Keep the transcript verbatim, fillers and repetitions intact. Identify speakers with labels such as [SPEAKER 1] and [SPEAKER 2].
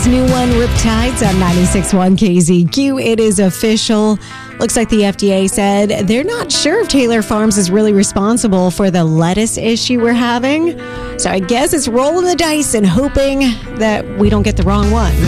[SPEAKER 1] new one, Riptides on ninety-six point one K Z Q. It is official. Looks like the F D A said they're not sure if Taylor Farms is really responsible for the lettuce issue we're having. So I guess it's rolling the dice and hoping that we don't get the wrong one.